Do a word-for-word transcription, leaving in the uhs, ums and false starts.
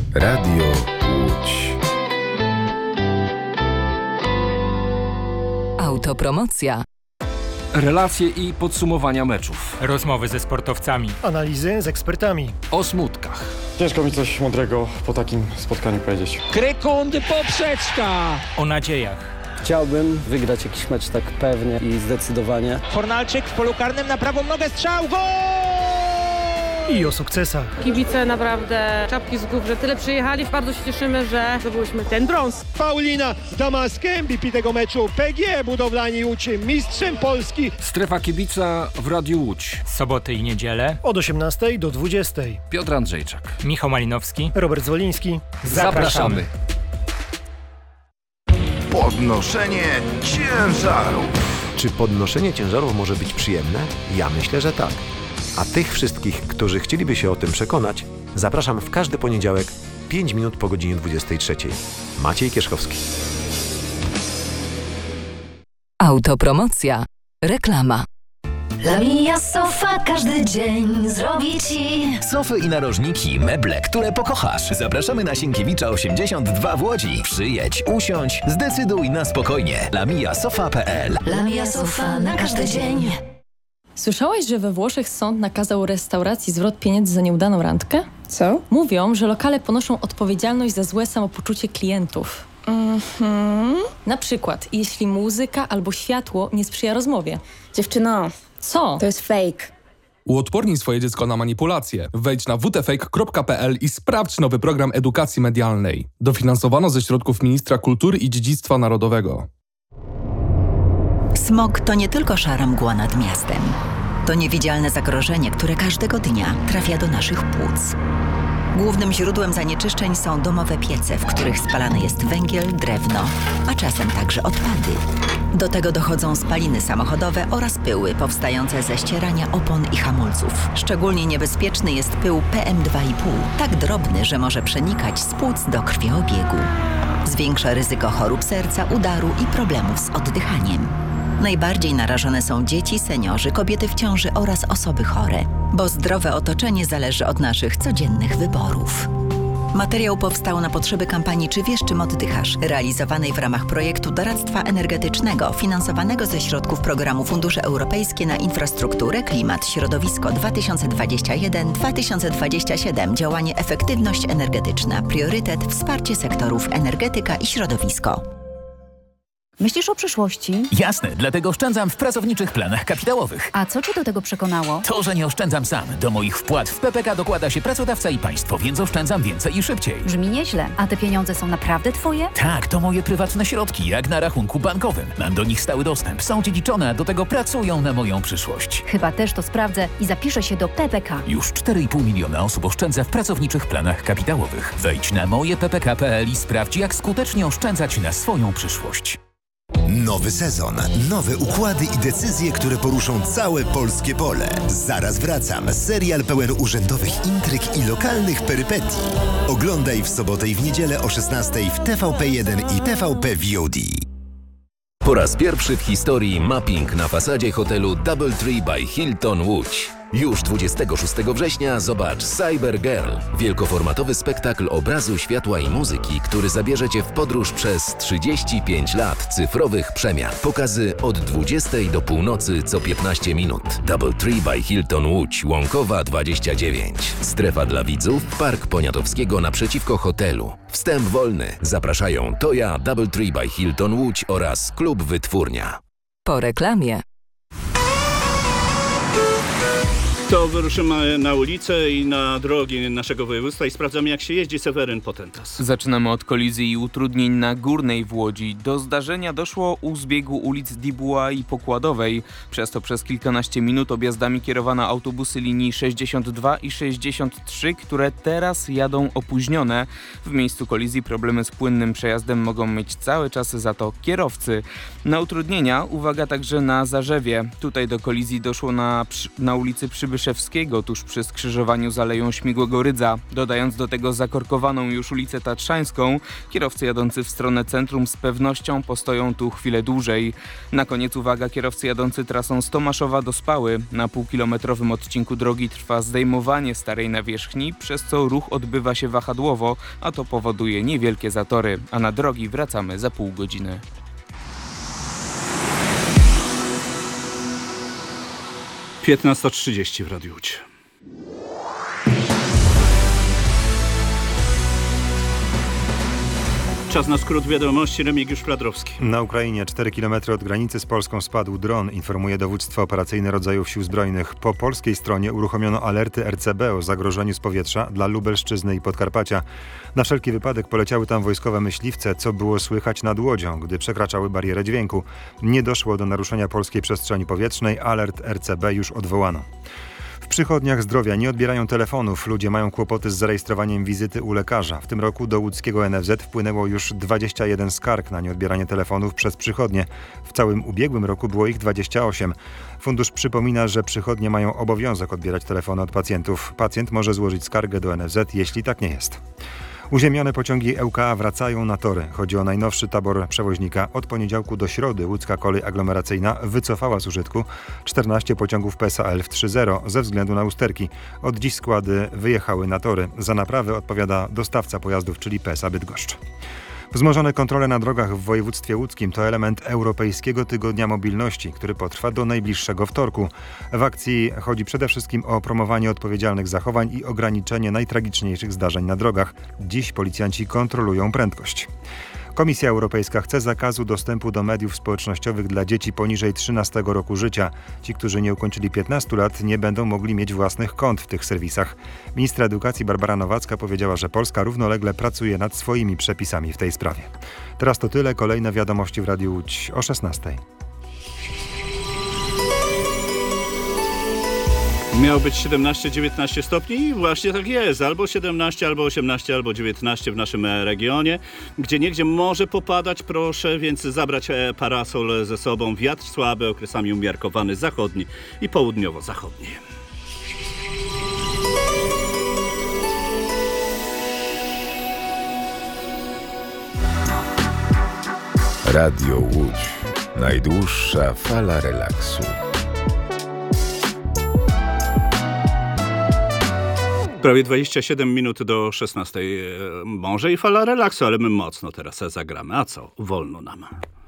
Radio Łódź. Autopromocja. Relacje i podsumowania meczów. Rozmowy ze sportowcami. Analizy z ekspertami. O smutkach. Ciężko mi coś mądrego po takim spotkaniu powiedzieć. Krykundy poprzeczka. O nadziejach. Chciałbym wygrać jakiś mecz tak pewnie i zdecydowanie. Fornalczyk w polu karnym na prawą nogę, strzał, gol! I o sukcesach. Kibice naprawdę czapki z głów, że tyle przyjechali. Bardzo się cieszymy, że zdobyliśmy ten brąz. Paulina Damaska, M V P tego meczu. P G Budowlani Łódź, mistrzem Polski. Strefa kibica w Radiu Łódź. Soboty i niedzielę. Od osiemnastej do dwudziestej. Piotr Andrzejczak. Michał Malinowski. Robert Zwoliński. Zapraszamy. Podnoszenie ciężarów. Czy podnoszenie ciężarów może być przyjemne? Ja myślę, że tak. A tych wszystkich, którzy chcieliby się o tym przekonać, zapraszam w każdy poniedziałek, pięć minut po godzinie dwudziestej trzeciej. Maciej Kierzkowski. Autopromocja. Reklama. Lamia Sofa każdy dzień zrobi Ci sofy i narożniki, meble, które pokochasz. Zapraszamy na Sienkiewicza osiemdziesiąt dwa w Łodzi. Przyjedź, usiądź, zdecyduj na spokojnie. lamia sofa kropka p l. Lamia Sofa na każdy dzień. Słyszałaś, że we Włoszech sąd nakazał restauracji zwrot pieniędzy za nieudaną randkę? Co? Mówią, że lokale ponoszą odpowiedzialność za złe samopoczucie klientów. Mhm. Na przykład, jeśli muzyka albo światło nie sprzyja rozmowie. Dziewczyno, co? To jest fake. Uodpornij swoje dziecko na manipulacje. Wejdź na w t fake kropka p l i sprawdź nowy program edukacji medialnej. Dofinansowano ze środków Ministra Kultury i Dziedzictwa Narodowego. Smog to nie tylko szara mgła nad miastem. To niewidzialne zagrożenie, które każdego dnia trafia do naszych płuc. Głównym źródłem zanieczyszczeń są domowe piece, w których spalany jest węgiel, drewno, a czasem także odpady. Do tego dochodzą spaliny samochodowe oraz pyły powstające ze ścierania opon i hamulców. Szczególnie niebezpieczny jest pył P M dwa i pół, tak drobny, że może przenikać z płuc do krwiobiegu. Zwiększa ryzyko chorób serca, udaru i problemów z oddychaniem. Najbardziej narażone są dzieci, seniorzy, kobiety w ciąży oraz osoby chore, bo zdrowe otoczenie zależy od naszych codziennych wyborów. Materiał powstał na potrzeby kampanii Czy wiesz, czym oddychasz? Realizowanej w ramach projektu doradztwa energetycznego finansowanego ze środków programu Fundusze Europejskie na Infrastrukturę, Klimat, Środowisko dwa tysiące dwadzieścia jeden do dwa tysiące dwadzieścia siedem. Działanie Efektywność energetyczna. Priorytet Wsparcie sektorów energetyka i środowisko. Myślisz o przyszłości? Jasne, dlatego oszczędzam w pracowniczych planach kapitałowych. A co Cię do tego przekonało? To, że nie oszczędzam sam. Do moich wpłat w P P K dokłada się pracodawca i państwo, więc oszczędzam więcej i szybciej. Brzmi nieźle. A te pieniądze są naprawdę Twoje? Tak, to moje prywatne środki, jak na rachunku bankowym. Mam do nich stały dostęp, są dziedziczone, a do tego pracują na moją przyszłość. Chyba też to sprawdzę i zapiszę się do P P K. Już cztery i pół miliona osób oszczędza w pracowniczych planach kapitałowych. Wejdź na moje p p k kropka p l i sprawdź, jak skutecznie oszczędzać na swoją przyszłość. Nowy sezon, nowe układy i decyzje, które poruszą całe polskie pole. Zaraz wracam. Serial pełen urzędowych intryg i lokalnych perypetii. Oglądaj w sobotę i w niedzielę o szesnastej w T V P jeden i T V P V O D. Po raz pierwszy w historii mapping na fasadzie hotelu Doubletree by Hilton Łódź. Już dwudziestego szóstego września zobacz Cyber Girl, wielkoformatowy spektakl obrazu, światła i muzyki, który zabierze Cię w podróż przez trzydzieści pięć lat cyfrowych przemian. Pokazy od dwudziestej do północy co piętnaście minut. Doubletree by Hilton Łódź, Łąkowa dwadzieścia dziewięć. Strefa dla widzów, Park Poniatowskiego naprzeciwko hotelu. Wstęp wolny. Zapraszają Toja, Doubletree by Hilton Łódź oraz Klub Wytwórnia. Po reklamie. To wyruszymy na ulicę i na drogi naszego województwa i sprawdzamy, jak się jeździ. Seweryn Potentas. Zaczynamy od kolizji i utrudnień na Górnej w Łodzi. Do zdarzenia doszło u zbiegu ulic Dibuła i Pokładowej. Przez to przez kilkanaście minut objazdami kierowano autobusy linii sześćdziesiąt dwa i sześćdziesiąt trzy, które teraz jadą opóźnione. W miejscu kolizji problemy z płynnym przejazdem mogą mieć cały czas za to kierowcy. Na utrudnienia uwaga także na Zarzewie. Tutaj do kolizji doszło na, na ulicy Przybyszewa Zbyszewskiego tuż przy skrzyżowaniu z Aleją Śmigłego Rydza. Dodając do tego zakorkowaną już ulicę Tatrzańską, kierowcy jadący w stronę centrum z pewnością postoją tu chwilę dłużej. Na koniec uwaga, kierowcy jadący trasą z Tomaszowa do Spały. Na półkilometrowym odcinku drogi trwa zdejmowanie starej nawierzchni, przez co ruch odbywa się wahadłowo, a to powoduje niewielkie zatory, a na drogi wracamy za pół godziny. piętnasta trzydzieści w Radiu Łódź. Czas na skrót wiadomości, Remigiusz Fladrowski. Na Ukrainie, cztery kilometry od granicy z Polską, spadł dron, informuje dowództwo operacyjne rodzajów sił zbrojnych. Po polskiej stronie uruchomiono alerty R C B o zagrożeniu z powietrza dla Lubelszczyzny i Podkarpacia. Na wszelki wypadek poleciały tam wojskowe myśliwce, co było słychać nad łodzią, gdy przekraczały barierę dźwięku. Nie doszło do naruszenia polskiej przestrzeni powietrznej, alert R C B już odwołano. W przychodniach zdrowia nie odbierają telefonów. Ludzie mają kłopoty z zarejestrowaniem wizyty u lekarza. W tym roku do łódzkiego N F Z wpłynęło już dwadzieścia jeden skarg na nieodbieranie telefonów przez przychodnie. W całym ubiegłym roku było ich dwadzieścia osiem. Fundusz przypomina, że przychodnie mają obowiązek odbierać telefony od pacjentów. Pacjent może złożyć skargę do N F Z, jeśli tak nie jest. Uziemione pociągi L K A wracają na tory. Chodzi o najnowszy tabor przewoźnika. Od poniedziałku do środy łódzka kolej aglomeracyjna wycofała z użytku czternaście pociągów P S A L w trzy zero ze względu na usterki. Od dziś składy wyjechały na tory. Za naprawę odpowiada dostawca pojazdów, czyli P S A Bydgoszcz. Wzmożone kontrole na drogach w województwie łódzkim to element Europejskiego Tygodnia Mobilności, który potrwa do najbliższego wtorku. W akcji chodzi przede wszystkim o promowanie odpowiedzialnych zachowań i ograniczenie najtragiczniejszych zdarzeń na drogach. Dziś policjanci kontrolują prędkość. Komisja Europejska chce zakazu dostępu do mediów społecznościowych dla dzieci poniżej trzynastego roku życia. Ci, którzy nie ukończyli piętnastu lat, nie będą mogli mieć własnych kont w tych serwisach. Ministra edukacji Barbara Nowacka powiedziała, że Polska równolegle pracuje nad swoimi przepisami w tej sprawie. Teraz to tyle. Kolejne wiadomości w Radiu Łódź o szesnastej. Miało być siedemnaście dziewiętnaście stopni i właśnie tak jest. Albo siedemnaście, albo osiemnaście, albo dziewiętnaście w naszym regionie. Gdzie niegdzie może popadać, proszę więc zabrać parasol ze sobą. Wiatr słaby, okresami umiarkowany, zachodni i południowo-zachodni. Radio Łódź. Najdłuższa fala relaksu. Prawie dwadzieścia siedem minut do szesnastej. Może i fala relaksu, ale my mocno teraz zagramy. A co? Wolno nam.